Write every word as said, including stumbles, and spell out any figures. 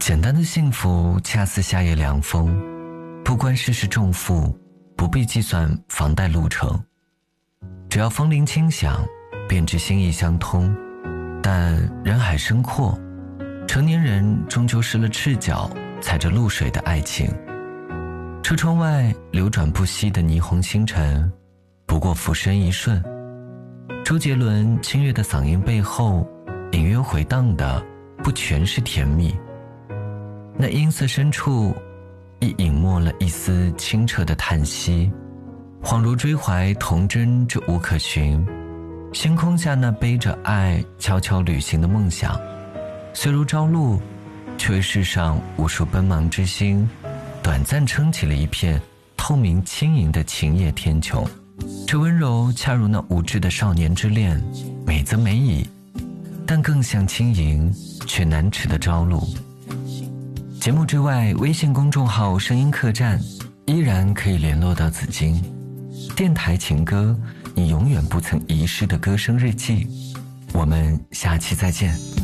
简单的幸福恰似夏夜凉风，不关世事重负，不必计算房贷路程，只要风铃轻响，便知心意相通。但人海深阔，成年人终究失了赤脚踩着露水的爱情。车窗外流转不息的霓虹星辰，不过浮生一瞬。周杰伦清越的嗓音背后，隐约回荡的不全是甜蜜，那音色深处亦隐没了一丝清澈的叹息，恍如追怀童真之无可寻。星空下那背着爱悄悄旅行的梦想，虽如朝露，却为世上无数奔忙之心短暂撑起了一片透明轻盈的晴夜天穹。这温柔恰如那无知的少年之恋，美则美矣，但更像轻盈却难持的朝露。节目之外，微信公众号声音客栈依然可以联络到紫金。电台情歌，你永远不曾遗失的歌声日记。我们下期再见。